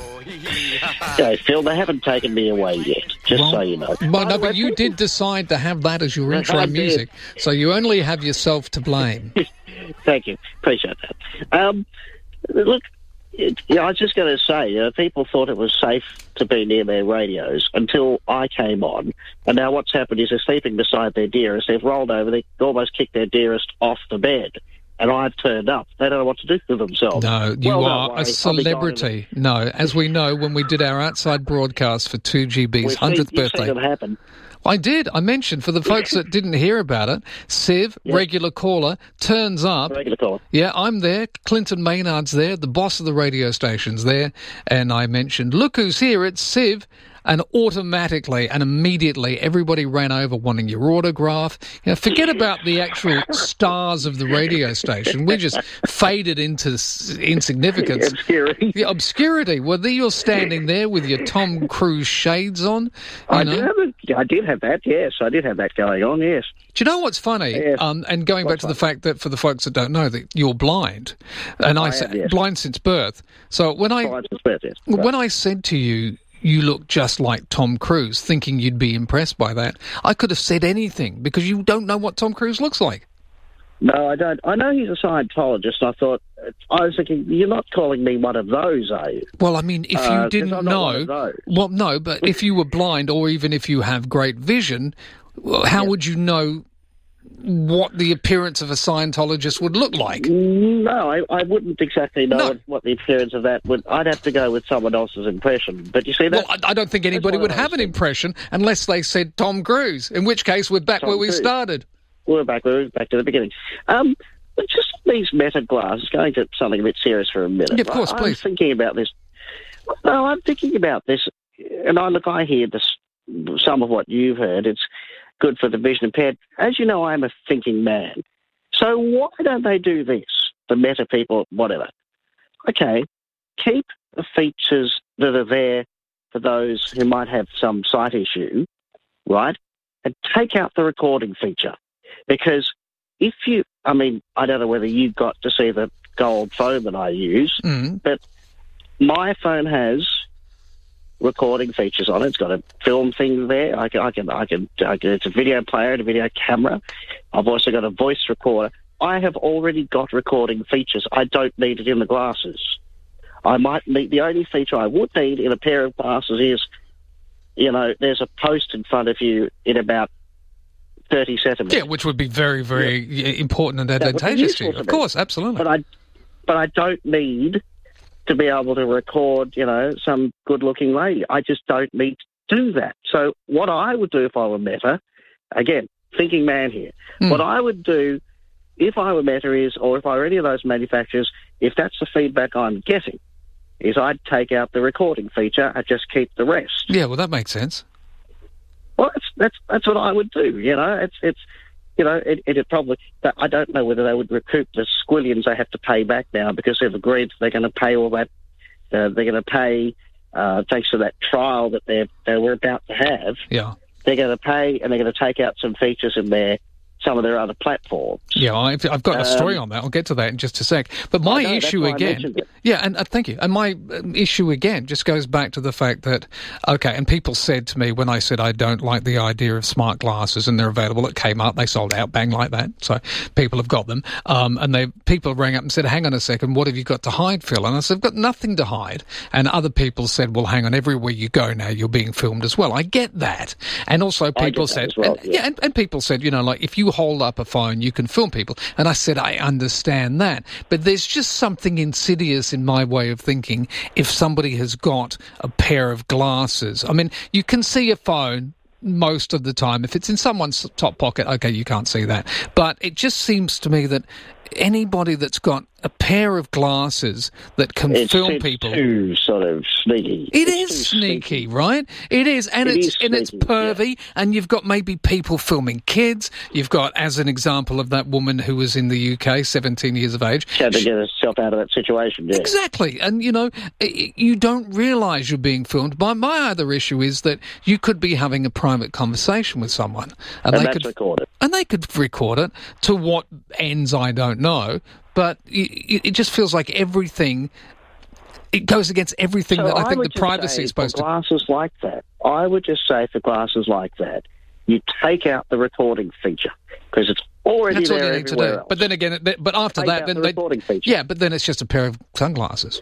Okay, Phil, they haven't taken me away yet, just well, so you know. Well, no, but you did decide to have that as your intro music, so you only have yourself to blame. Thank you. Appreciate that. Um, look, it, yeah, I was just going to say, uh, people thought it was safe to be near their radios until I came on, and now what's happened is they're sleeping beside their dearest. They've rolled over, they almost kicked their dearest off the bed. And I've turned up. They don't know what to do with themselves. No, you well, are a celebrity. No, as we know, when we did our outside broadcast for two G B's We've hundredth seen, you've birthday. Seen it happen. I did. I mentioned, for the folks that didn't hear about it, Siv, yeah. regular caller, turns up. Regular caller. Yeah, I'm there. Clinton Maynard's there. The boss of the radio station's there. And I mentioned, look who's here. It's Siv. And automatically and immediately everybody ran over wanting your autograph. You know, forget about the actual stars of the radio station. We just faded into insignificance. Obscurity. The obscurity. Well, you're standing there with your Tom Cruise shades on. You I, know. did have a, I did have that, yes. I did have that going on, yes. Do you know what's funny? Yes. Um, and going what's back to funny? the fact that for the folks that don't know, that you're blind. And I, I am, said, yes. blind since birth. So when I, blind since birth, yes. when I said to you, you look just like Tom Cruise, thinking you'd be impressed by that. I could have said anything because you don't know what Tom Cruise looks like. No, I don't. I know he's a Scientologist. I thought, I was thinking, you're not calling me one of those, are you? Well, I mean, if you Uh, 'cause didn't I'm not know, one of those. well, no, but if you were blind or even if you have great vision, well, how would you know what the appearance of a Scientologist would look like? No, I, I wouldn't exactly know No. what, what the appearance of that would. I'd have to go with someone else's impression. But you see, that Well, I, I don't think anybody one would of have an impression unless they said Tom Cruise, in which case we're back Tom where we Cruise. started. we're back. We're back to the beginning. Um, but just these Meta glasses. Going to something a bit serious for a minute. Yeah, of course, I, please. I'm thinking about this. No, I'm thinking about this, and I look. I hear this. Some of what you've heard. It's good for the vision impaired. As you know, I'm a thinking man. So why don't they do this? The Meta people, whatever. Okay, keep the features that are there for those who might have some sight issue, right? And take out the recording feature. Because if you, I mean, I don't know whether you got to see the gold phone that I use, Mm. but my phone has recording features on it. It's got a film thing there. I can, I can, I can, I can it's a video player and a video camera. I've also got a voice recorder. I have already got recording features. I don't need it in the glasses. I might need, the only feature I would need in a pair of glasses is, you know, there's a post in front of you in about thirty centimetres. Yeah, which would be very, very yeah. important and That would be advantageous to you. useful Of to me. course, absolutely. But I, but I don't need to be able to record, you know, some good-looking lady. I just don't need to do that. So what I would do if I were Meta, again, thinking man here, Mm. what I would do if I were Meta is, or if I were any of those manufacturers, if that's the feedback I'm getting, is I'd take out the recording feature and just keep the rest. Yeah, well, that makes sense. Well, that's that's that's what I would do. You know, it's it's you know, it it'd probably. I don't know whether they would recoup the squillions they have to pay back now because they've agreed they're going to pay all that. Uh, they're going to pay uh, thanks to that trial that they they were about to have. Yeah. They're going to pay and they're going to take out some features in there. Some of their other platforms. Yeah, I've, I've got a story Um, on that. I'll get to that in just a sec. But my I know, that's issue why I again, mentioned it. yeah, and uh, thank you. And my um, issue again just goes back to the fact that, okay, and people said to me when I said I don't like the idea of smart glasses and they're available at Kmart, they sold out, bang, like that. So people have got them. Um, and they people rang up and said, hang on a second, what have you got to hide, Phil? And I said, I've got nothing to hide. And other people said, well, hang on, everywhere you go now, you're being filmed as well. I get that. And also I people get that said, as well, and, yeah. yeah, and, and people said, you know, like if you hold up a phone, you can film people. And I said, I understand that. But there's just something insidious in my way of thinking if somebody has got a pair of glasses. I mean, you can see a phone most of the time. If it's in someone's top pocket, okay, you can't see that. But it just seems to me that anybody that's got a pair of glasses that can It's, film it's people... too sort of sneaky. It It's is too sneaky, right? It is, and It it's is and it's sneaky, pervy. And you've got maybe people filming kids. You've got, as an example of that woman who was in the U K, seventeen years of age. She had to get herself out of that situation. Yeah. Exactly, and you know, i- you don't realise you're being filmed. My my other issue is that you could be having a private conversation with someone, and, And they that's could recorded. and they could record it. To what ends, I don't know. But it, it just feels like everything. It goes against everything So that I think would the just privacy say is supposed for to. glasses like that, I would just say for glasses like that, you take out the recording feature because it's already That's all there you need to everywhere do. else. But then again, it- but after Take that, out then the they, recording feature. yeah, but then it's just a pair of sunglasses.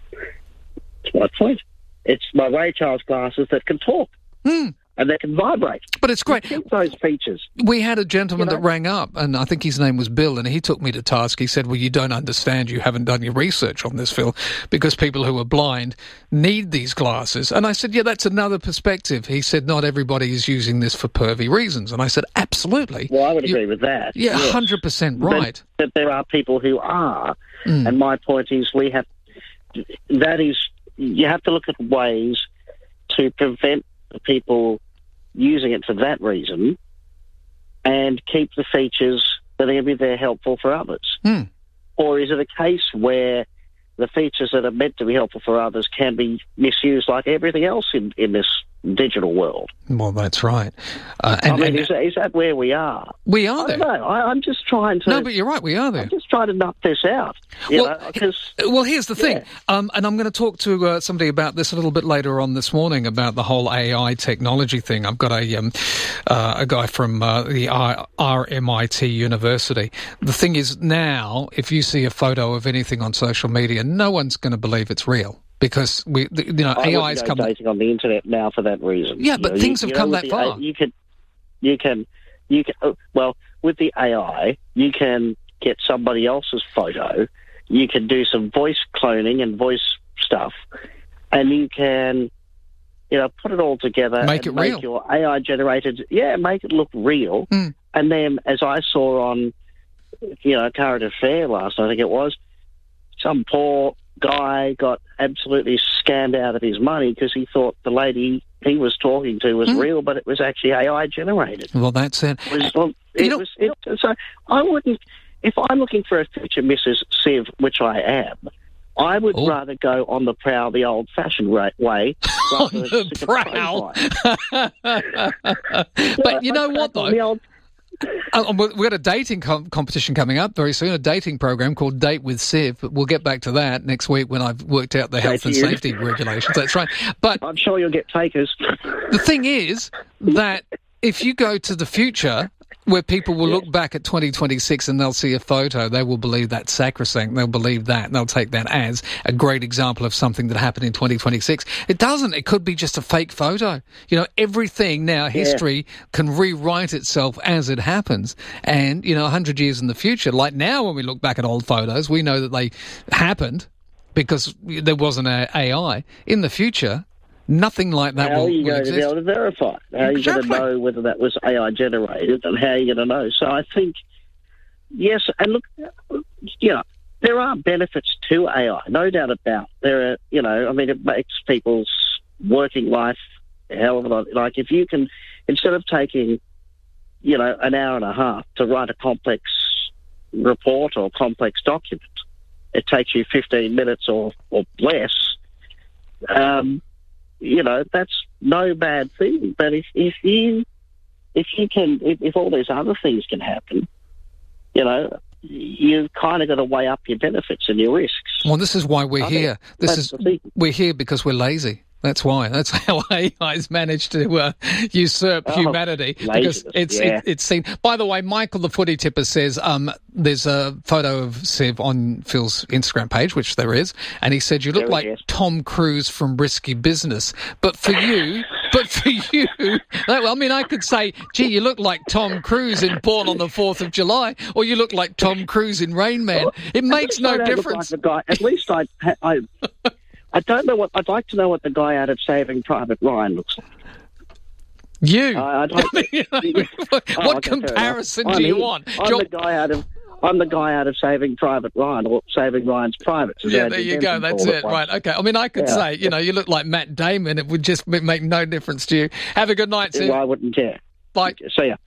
That's my point. It's my Ray Charles glasses that can talk Hmm. and they can vibrate. But it's great. You keep those features. We had a gentleman You know? that rang up, and I think his name was Bill, and he took me to task. He said, well, you don't understand. You haven't done your research on this, Phil, because people who are blind need these glasses. And I said, yeah, that's another perspective. He said, not everybody is using this for pervy reasons. And I said, absolutely. Well, I would You- agree with that. Yeah, yes. one hundred percent But- right. But there are people who are. Mm. And my point is we have, that is, you have to look at ways to prevent the people using it for that reason and keep the features that are going to be there helpful for others. Hmm. Or is it a case where the features that are meant to be helpful for others can be misused like everything else in, in this digital world. Well, that's right. Uh, and, I mean, and, is, that, is that where we are? We are I there. don't know. I, I'm just trying to... No, but you're right, we are there. I'm just trying to knock this out. You well, know, 'cause, well, here's the thing, yeah. um, and I'm going to talk to uh, somebody about this a little bit later on this morning about the whole A I technology thing. I've got a um, uh, a guy from uh, the R M I T University. The thing is now, if you see a photo of anything on social media, no one's going to believe it's real. Because we, you know, I A I has go come dating on the internet now for that reason. Yeah, but you know, things you, have you come know, that the, far. You can, you can, you can. Oh, well, with the A I, you can get somebody else's photo. You can do some voice cloning and voice stuff, and you can, you know, put it all together. Make and it make real. Your A I generated, yeah, make it look real. Mm. And then, as I saw on, you know, Current Affair last, I think it was, some poor guy got absolutely scammed out of his money because he thought the lady he was talking to was mm. real, but it was actually A I generated. Well, that's it. It was, well, it you know, was, it, so I wouldn't, if I'm looking for a future Missus Siv, which I am, I would oh. rather go on the prowl the old-fashioned way. On the prowl? But you know what, though? Uh, we've got a dating com- competition coming up very soon, a dating program called Date with Siv. But we'll get back to that next week when I've worked out the health and safety regulations. That's right. But I'm sure you'll get takers. The thing is that if you go to the future, where people will yes. look back at twenty twenty-six and they'll see a photo, they will believe that's sacrosanct. They'll believe that, and they'll take that as a great example of something that happened in twenty twenty-six. It doesn't. It could be just a fake photo. You know, everything now, history yeah. can rewrite itself as it happens. And, you know, one hundred years in the future, like now when we look back at old photos, we know that they happened because there wasn't an A I. In the future, nothing like that how will, are you will going exist. to be able to verify? How are you exactly. going to know whether that was A I generated, and how are you going to know? So I think, yes, and look, you know, there are benefits to A I, no doubt about. There are, you know, I mean, it makes people's working life a hell of a lot. Like if you can, instead of taking, you know, an hour and a half to write a complex report or complex document, it takes you fifteen minutes or, or less. Um, you know, that's no bad thing. But if, if you if you can, if, if all these other things can happen, you know, you've kind of got to weigh up your benefits and your risks. Well, this is why we're I here. mean, This is we're here because we're lazy. That's why. That's how A I's managed to uh, usurp oh, humanity. Laziness, because it's yeah. it, it's seen. By the way, Michael the Footy Tipper says um, there's a photo of Siv on Phil's Instagram page, which there is, and he said you look there like Tom Cruise from Risky Business. But for you, but for you, I mean, I could say, gee, you look like Tom Cruise in Born on the Fourth of July, or you look like Tom Cruise in Rain Man. It makes no difference. Like the guy. At least I. I I don't know what... I'd like to know what the guy out of Saving Private Ryan looks like. You? Uh, I'd like I mean, to, what oh, okay, comparison I'm do you in, want? I'm John... the guy out of... I'm the guy out of Saving Private Ryan, or Saving Ryan's Privates. Yeah, there you go. That's it. Right. Okay. I mean, I could yeah. say, you know, you look like Matt Damon. It would just make no difference to you. Have a good night, Siv. Well, I wouldn't care. Bye. See ya.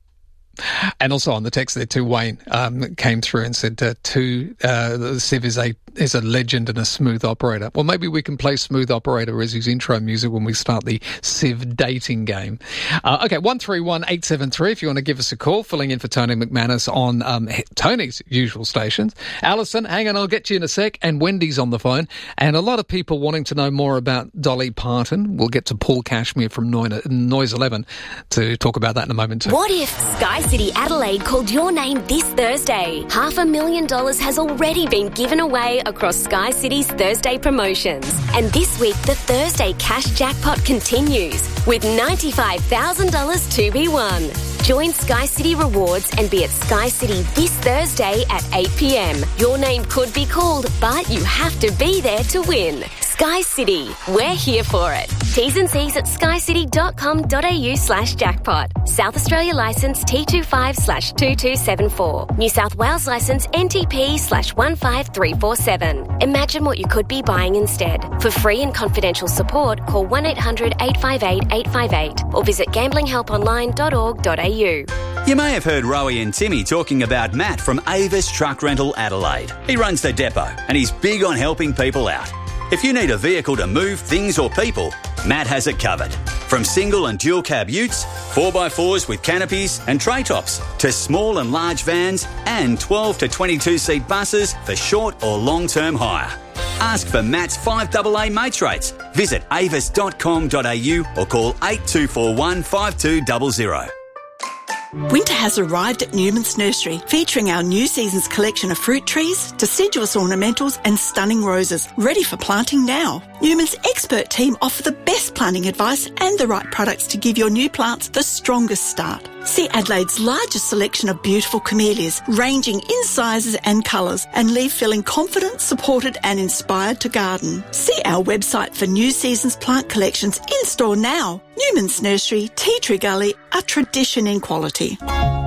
And also on the text there too, Wayne um, came through and said, uh, "To uh, Siv is a is a legend and a smooth operator." Well, maybe we can play "Smooth Operator" as his intro music when we start the Siv dating game. Uh, okay, one three one eight seven three. If you want to give us a call, filling in for Tony McManus on um, Tony's usual stations. Alison, hang on, I'll get you in a sec. And Wendy's on the phone, and a lot of people wanting to know more about Dolly Parton. We'll get to Paul Cashmere from Noise eleven to talk about that in a moment too. What if Sky City Adelaide called your name this Thursday? Half a million dollars has already been given away across Sky City's Thursday promotions. And this week, the Thursday cash jackpot continues with ninety-five thousand dollars to be won. Join Sky City Rewards and be at Sky City this Thursday at eight p.m. Your name could be called, but you have to be there to win. Sky City, we're here for it. T's and C's at skycity.com.au slash jackpot. South Australia licence T twenty-five slash two two seven four. New South Wales licence N T P slash one five three four seven. Imagine what you could be buying instead. For free and confidential support, call one eight hundred eight five eight eight five eight or visit gambling help online dot org dot a u. You may have heard Rowie and Timmy talking about Matt from Avis Truck Rental Adelaide. He runs the depot and he's big on helping people out. If you need a vehicle to move things or people, Matt has it covered. From single and dual cab utes, four by fours with canopies and tray tops, to small and large vans and twelve to twenty-two seat buses for short or long-term hire. Ask for Matt's five double A mates rates. Visit avis dot com dot a u or call eight two four one five two zero zero. Winter has arrived at Newman's Nursery, featuring our new season's collection of fruit trees, deciduous ornamentals and stunning roses, ready for planting now. Newman's expert team offer the best planting advice and the right products to give your new plants the strongest start. See Adelaide's largest selection of beautiful camellias, ranging in sizes and colours, and leave feeling confident, supported and inspired to garden. See our website for new season's plant collections in store now. Newman's Nursery, Tea Tree Gully, a tradition in quality.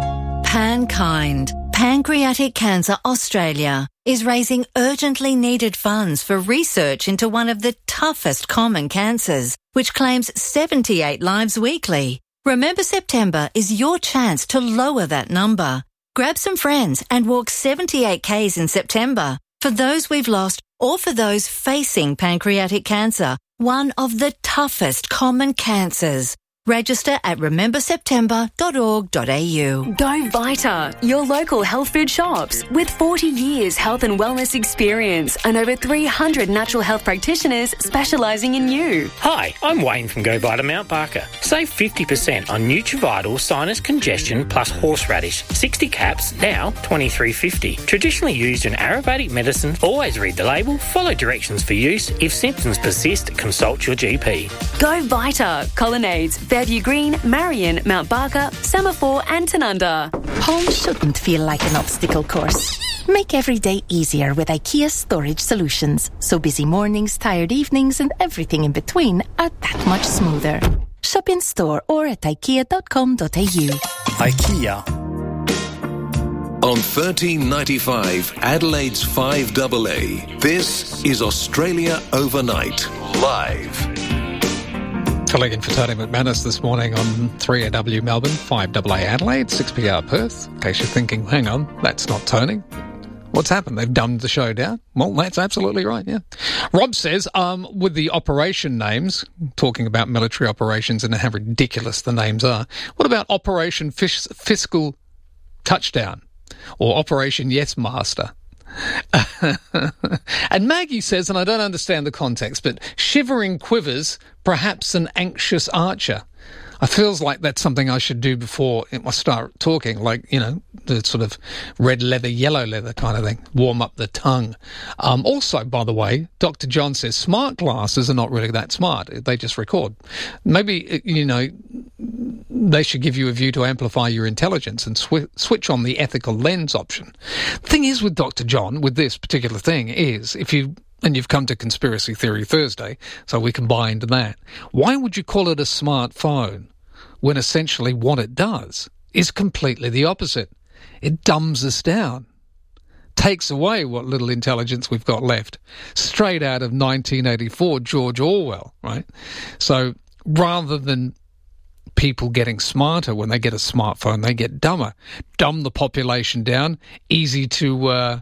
Pankind, Pancreatic Cancer Australia, is raising urgently needed funds for research into one of the toughest common cancers, which claims seventy-eight lives weekly. Remember September is your chance to lower that number. Grab some friends and walk seventy-eight kays in September for those we've lost or for those facing pancreatic cancer, one of the toughest common cancers. Register at remember september dot org dot a u. Go Vita, your local health food shops. With forty years health and wellness experience and over three hundred natural health practitioners specialising in you. Hi, I'm Wayne from Go Vita Mount Barker. Save fifty percent on Nutrivital Sinus Congestion plus Horseradish. sixty caps, now twenty-three fifty. Traditionally used in Ayurvedic medicine. Always read the label, follow directions for use. If symptoms persist, consult your G P. Go Vita, Colonnades, Fairview Green, Marion, Mount Barker, Semaphore and Tanunda. Home shouldn't feel like an obstacle course. Make every day easier with IKEA Storage Solutions, so busy mornings, tired evenings and everything in between are that much smoother. Shop in store or at ikea dot com dot a u. IKEA. On thirteen ninety-five, Adelaide's five double A, this is Australia Overnight, live. Filling in for Tony McManus this morning on three A W Melbourne, five double A Adelaide, six P R Perth. In case you're thinking, hang on, that's not Tony. What's happened? They've dumbed the show down? Well, that's absolutely right, yeah. Rob says, um, with the operation names, talking about military operations and how ridiculous the names are, what about Operation Fish- Fiscal Touchdown or Operation Yes Master? And Maggie says, and I don't understand the context, but shivering quivers, perhaps an anxious archer. I feels like that's something I should do before I start talking, like, you know, the sort of red leather, yellow leather kind of thing, warm up the tongue. Um, also, by the way, Doctor John says smart glasses are not really that smart. They just record. Maybe, you know, they should give you a view to amplify your intelligence and sw- switch on the ethical lens option. The thing is with Doctor John, with this particular thing, is if you... and you've come to Conspiracy Theory Thursday, so we combined that. Why would you call it a smartphone when essentially what it does is completely the opposite? It dumbs us down, takes away what little intelligence we've got left. Straight out of nineteen eighty-four, George Orwell, right? So rather than people getting smarter when they get a smartphone, they get dumber. Dumb the population down, easy to uh,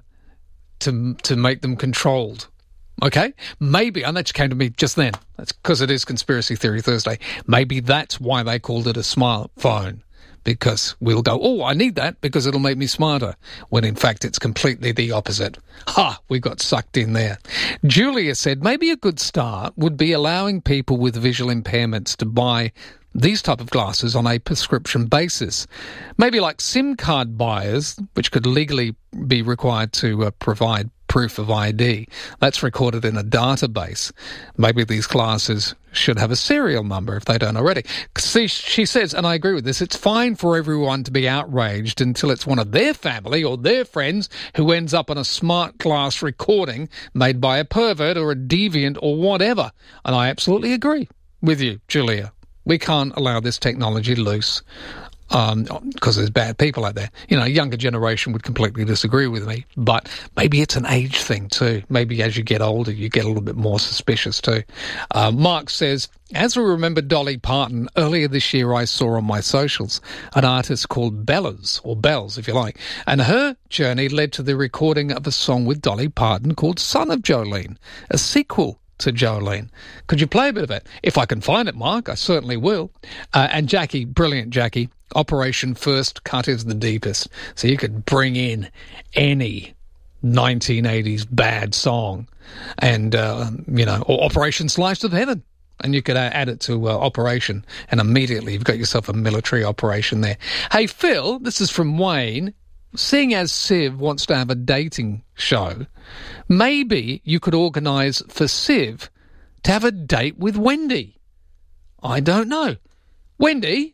to to make them controlled. Okay, maybe, and that just came to me just then. That's because it is Conspiracy Theory Thursday. Maybe that's why they called it a smartphone, because we'll go, oh, I need that because it'll make me smarter, when in fact it's completely the opposite. Ha, we got sucked in there. Julia said maybe a good start would be allowing people with visual impairments to buy these type of glasses on a prescription basis. Maybe like SIM card buyers, which could legally be required to uh, provide proof of I D. That's recorded in a database. Maybe these glasses should have a serial number if they don't already. See, she says, and I agree with this, it's fine for everyone to be outraged until it's one of their family or their friends who ends up on a smart glass recording made by a pervert or a deviant or whatever. And I absolutely agree with you, Julia. We can't allow this technology loose um, because there's bad people out there. You know, a younger generation would completely disagree with me, but maybe it's an age thing too. Maybe as you get older, you get a little bit more suspicious too. Uh, Mark says, as we remember Dolly Parton, earlier this year I saw on my socials an artist called Bellas, or Bells if you like, and her journey led to the recording of a song with Dolly Parton called Son of Jolene, a sequel to Jolene. Could you play a bit of it? If I can find it, Mark, I certainly will. Uh, and Jackie, brilliant Jackie, Operation First Cut is the deepest. So you could bring in any nineteen eighties bad song and, uh, you know, or Operation Slice of Heaven. And you could uh, add it to uh, Operation, and immediately you've got yourself a military operation there. Hey, Phil, this is from Wayne. Seeing as Siv wants to have a dating show, maybe you could organise for Siv to have a date with Wendy. I don't know. Wendy?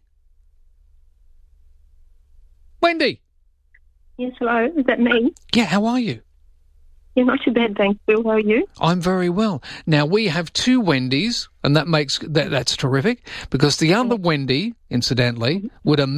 Wendy? Yes, hello. Is that me? Yeah, how are you? Yeah, not too bad, thanks, Bill. How are you? I'm very well. Now, we have two Wendys, and that makes that, that's terrific, because the other Wendy, incidentally, would